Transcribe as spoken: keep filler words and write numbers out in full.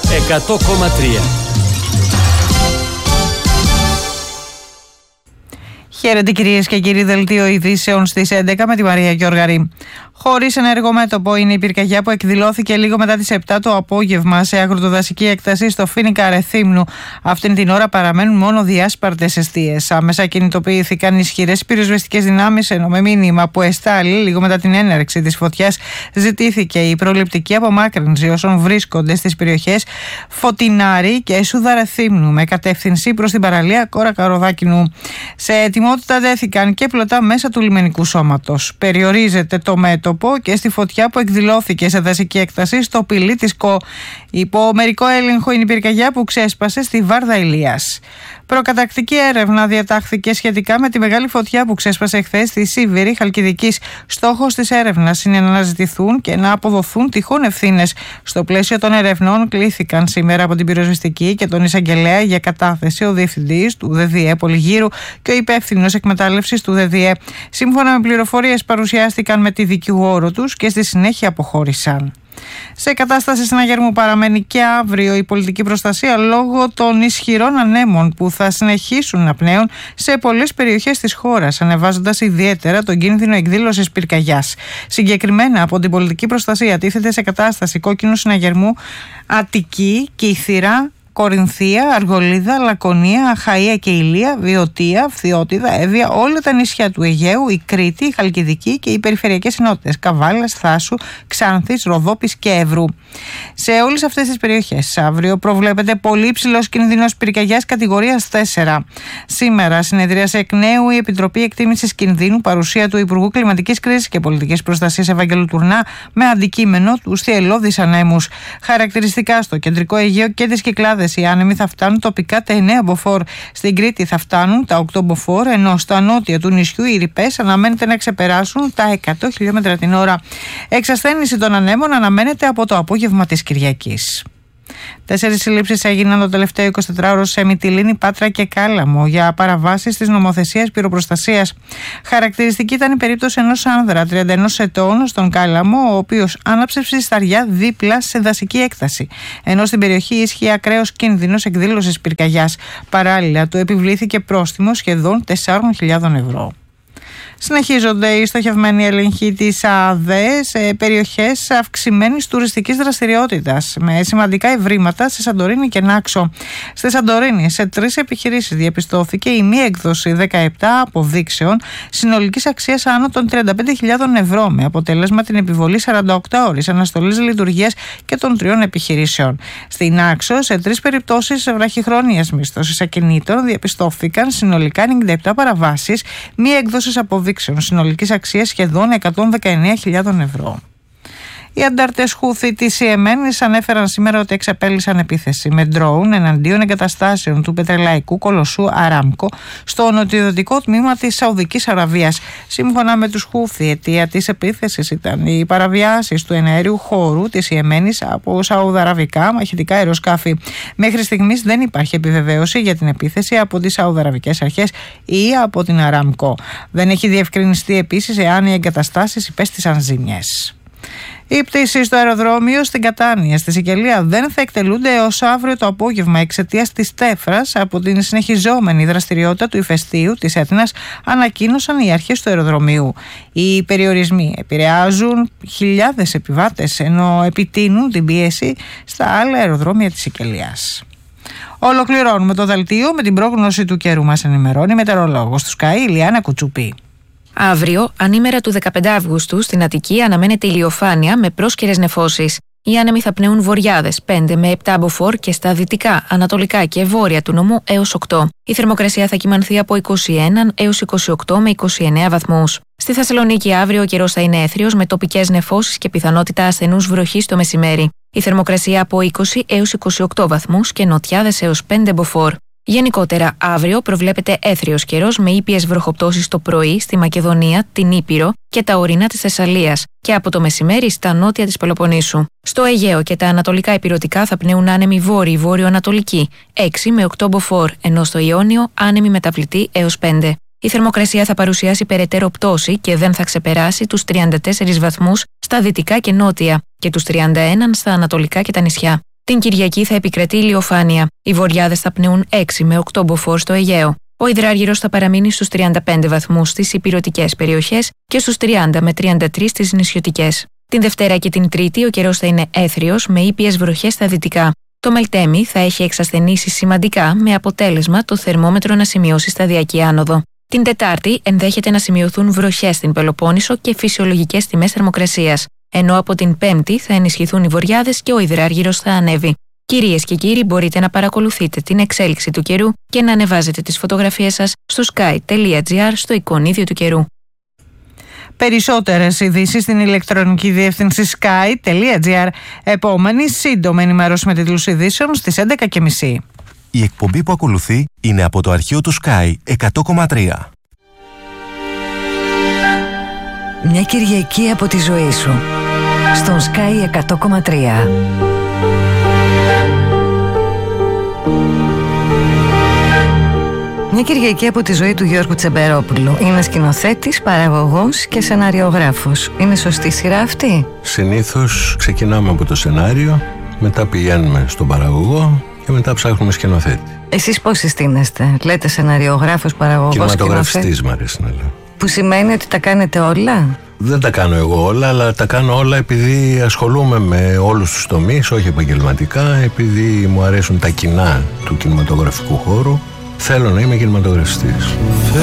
εκατό κόμμα τρία. Χαίρετε κυρίες και κύριοι, δελτίο ειδήσεων στις έντεκα με τη Μαρία Γιώργαρη. Χωρίς ενεργό μέτωπο είναι η πυρκαγιά που εκδηλώθηκε λίγο μετά τις επτά το απόγευμα σε αγροτοδασική έκταση στο Φοίνικα Ρεθύμνου. Αυτήν την ώρα παραμένουν μόνο διάσπαρτες εστίες. Άμεσα κινητοποιήθηκαν ισχυρές πυροσβεστικές δυνάμεις, ενώ με μήνυμα που εστάλει λίγο μετά την έναρξη της φωτιάς ζητήθηκε η προληπτική απομάκρυνση όσων βρίσκονται στις περιοχές Φωτεινάρη και Σούδα Ρεθύμνου με κατεύθυνση προς την παραλία Κόρα Καροδάκινου. Σε ετοιμότητα τέθηκαν και πλωτά μέσα του λιμενικού σώματος. Περιορίζεται το μέτωπο και στη φωτιά που εκδηλώθηκε σε δασική έκταση στο Πηλί της Κο. Υπό μερικό έλεγχο είναι η πυρκαγιά που ξέσπασε στη Βάρδα Ηλίας. Προκαταρκτική έρευνα διατάχθηκε σχετικά με τη μεγάλη φωτιά που ξέσπασε χθες στη Σίβηρη Χαλκιδικής. Στόχος της έρευνας είναι να αναζητηθούν και να αποδοθούν τυχόν ευθύνες. Στο πλαίσιο των ερευνών κλήθηκαν σήμερα από την πυροσβεστική και τον εισαγγελέα για κατάθεση ο διευθυντής του ΔΔΕ Πολυγύρου και ο υπεύθυνος εκμετάλλευσης του ΔΔΕ. Σύμφωνα με πληροφορίες παρουσιάστηκαν με τη δικηγόρο τους και στη συνέχεια αποχώρησαν. Σε κατάσταση συναγερμού παραμένει και αύριο η πολιτική προστασία λόγω των ισχυρών ανέμων που θα συνεχίσουν να πνέουν σε πολλές περιοχές της χώρας, ανεβάζοντας ιδιαίτερα τον κίνδυνο εκδήλωσης πυρκαγιάς. Συγκεκριμένα από την πολιτική προστασία τίθεται σε κατάσταση κόκκινου συναγερμού Αττική, Κύθυρα, Κορινθία, Αργολίδα, Λακωνία, Αχαΐα και Ηλία, Βιωτία, Φθιώτιδα, Εύβοια, όλα τα νησιά του Αιγαίου, η Κρήτη, η Χαλκιδική και οι περιφερειακές ενότητες Καβάλας, Θάσου, Ξάνθης, Ροδόπης και Εύρου. Σε όλες αυτές τις περιοχές αύριο προβλέπεται πολύ υψηλός κίνδυνος πυρκαγιάς κατηγορίας τέσσερα. Σήμερα συνεδρίασε εκ νέου η Επιτροπή Εκτίμησης Κινδύνου παρουσία του Υπουργού Κλιματικής Κρίσης και Πολιτικής Προστασίας Ευαγγέλου Τουρνά με αντικείμενο τους θυελλώδεις ανέμους. Χαρακτηριστικά στο κεντρικό Αιγαίο και τις Κυκλάδες οι άνεμοι θα φτάνουν τοπικά τα εννέα μποφόρ. Στην Κρήτη θα φτάνουν τα οκτώ μποφόρ, ενώ στα νότια του νησιού οι ρηπές αναμένεται να ξεπεράσουν τα εκατό χιλιόμετρα την ώρα. Εξασθένηση των ανέμων αναμένεται από το απόγευμα της Κυριακής. Τέσσερις συλλήψεις έγιναν το τελευταίο εικοσιτετράωρο σε Μυτιλήνη, Πάτρα και Κάλαμο για παραβάσεις της νομοθεσίας πυροπροστασίας. Χαρακτηριστική ήταν η περίπτωση ενός άνδρα τριάντα ένα ετών στον Κάλαμο, ο οποίος άναψε ψισταριά δίπλα σε δασική έκταση, ενώ στην περιοχή ίσχυε ακραίος κίνδυνος εκδήλωσης πυρκαγιάς. Παράλληλα, του επιβλήθηκε πρόστιμο σχεδόν τεσσάρων χιλιάδων ευρώ. Συνεχίζονται οι στοχευμένοι έλεγχοι της ΑΔΕ σε περιοχές αυξημένης τουριστικής δραστηριότητας με σημαντικά ευρήματα σε Σαντορίνη και Νάξο. Στη Σαντορίνη, σε τρεις επιχειρήσεις διαπιστώθηκε η μη έκδοση δεκαεπτά αποδείξεων συνολικής αξίας άνω των τριάντα πέντε χιλιάδων ευρώ, με αποτέλεσμα την επιβολή σαράντα οκτώ ώρες αναστολής λειτουργίας και των τριών επιχειρήσεων. Στη Νάξο, σε τρεις περιπτώσεις βραχυχρόνιας μίσθωσης ακινήτων διαπιστώθηκαν συνολικά ενενήντα επτά παραβάσεις μη έκδοσης αποδείξεων συνολικής αξίας σχεδόν εκατόν δεκαεννέα χιλιάδων ευρώ. Οι αντάρτες Χούθη της Ιεμένης ανέφεραν σήμερα ότι εξαπέλυσαν επίθεση με ντρόουν εναντίον εγκαταστάσεων του πετρελαϊκού κολοσσού Αράμκο στο νοτιοδυτικό τμήμα της Σαουδικής Αραβίας. Σύμφωνα με τους Χούθη, η αιτία της επίθεσης ήταν οι παραβιάσεις του εναέριου χώρου της Ιεμένης από σαουδαραβικά μαχητικά αεροσκάφη. Μέχρι στιγμής δεν υπάρχει επιβεβαίωση για την επίθεση από τις σαουδαραβικές αρχές ή από την Αράμκο. Δεν έχει διευκρινιστεί επίσης εάν οι εγκαταστάσεις υπέστησαν ζημιές. Οι πτήσεις στο αεροδρόμιο στην Κατάνια, στη Σικελία, δεν θα εκτελούνται έως αύριο το απόγευμα εξαιτίας της τέφρας από την συνεχιζόμενη δραστηριότητα του ηφαιστείου της Έτνας, ανακοίνωσαν οι αρχές του αεροδρομίου. Οι περιορισμοί επηρεάζουν χιλιάδες επιβάτες, ενώ επιτείνουν την πίεση στα άλλα αεροδρόμια της Σικελίας. Ολοκληρώνουμε το δελτίο με την πρόγνωση του καιρού. Μας ενημερώνει η μετεωρολόγος του Sky, Ηλιάνα Κουτσουπή. Αύριο, ανήμερα του δεκαπέντε Αυγούστου, στην Αττική αναμένεται ηλιοφάνεια με πρόσκαιρες νεφώσεις. Οι άνεμοι θα πνέουν βορειάδες πέντε με επτά μποφόρ και στα δυτικά, ανατολικά και βόρεια του νομού έως οκτώ. Η θερμοκρασία θα κυμανθεί από είκοσι ένα έως είκοσι οκτώ με είκοσι εννέα βαθμούς. Στη Θεσσαλονίκη αύριο ο καιρός θα είναι έθριος με τοπικές νεφώσεις και πιθανότητα ασθενούς βροχής το μεσημέρι. Η θερμοκρασία από είκοσι έως είκοσι οκτώ βαθμούς και νοτιάδες έως πέντε μποφόρ. Γενικότερα, αύριο προβλέπεται έθριος καιρός με ήπιες βροχοπτώσεις το πρωί στη Μακεδονία, την Ήπειρο και τα ορεινά της Θεσσαλίας και από το μεσημέρι στα νότια της Πελοποννήσου. Στο Αιγαίο και τα ανατολικά ηπειρωτικά θα πνέουν άνεμοι βόρειοι βόρειο-ανατολικοί έξι με οκτώ μποφόρ, ενώ στο Ιόνιο άνεμοι μεταβλητοί έως πέντε. Η θερμοκρασία θα παρουσιάσει περαιτέρω πτώση και δεν θα ξεπεράσει τους τριάντα τέσσερις βαθμούς στα δυτικά και νότια και τους τριάντα ένα στα ανατολικά και τα νησιά. Την Κυριακή θα επικρατεί ηλιοφάνεια. Οι βορειάδες θα πνέουν έξι με οκτώ μποφόρ στο Αιγαίο. Ο υδράργυρος θα παραμείνει στους τριάντα πέντε βαθμούς στις ηπειρωτικές περιοχές και στους τριάντα με τριάντα τρία στις νησιωτικές. Την Δευτέρα και την Τρίτη ο καιρός θα είναι έθριος με ήπιες βροχές στα δυτικά. Το Μελτέμι θα έχει εξασθενήσει σημαντικά με αποτέλεσμα το θερμόμετρο να σημειώσει σταδιακή άνοδο. Την Τετάρτη ενδέχεται να σημειωθούν βροχές στην Πελοπόννησο και φυσιολογικές τιμές θερμοκρασίας, ενώ από την Πέμπτη θα ενισχυθούν οι βορειάδες και ο υδράργυρος θα ανέβει. Κυρίες και κύριοι, μπορείτε να παρακολουθείτε την εξέλιξη του καιρού και να ανεβάζετε τις φωτογραφίες σας στο sky τελεία gr στο εικονίδιο του καιρού. Περισσότερες ειδήσεις στην ηλεκτρονική διεύθυνση sky τελεία gr. Επόμενη σύντομη ενημέρωση με τίτλους ειδήσεων στις έντεκα και μισή. Η εκπομπή που ακολουθεί είναι από το αρχείο του Sky εκατό κόμμα τρία. Μια Κυριακή από τη ζωή σου στον Sky εκατό κόμμα τρία. Μια Κυριακή από τη ζωή του Γιώργου Τσεμπερόπουλου. Είναι σκηνοθέτης, παραγωγός και σεναριογράφος. Είναι σωστή σειρά αυτή? Συνήθως ξεκινάμε από το σενάριο, μετά πηγαίνουμε στον παραγωγό και μετά ψάχνουμε σκηνοθέτη. Εσείς πώς συστήνεστε? Λέτε σεναριογράφος, παραγωγός, κινηματογραφιστής μ' αρέσει να λέω. Που σημαίνει ότι τα κάνετε όλα? Δεν τα κάνω εγώ όλα, αλλά τα κάνω όλα επειδή ασχολούμαι με όλους τους τομείς, όχι επαγγελματικά, επειδή μου αρέσουν τα κοινά του κινηματογραφικού χώρου. Θέλω να είμαι κινηματογραφιστής.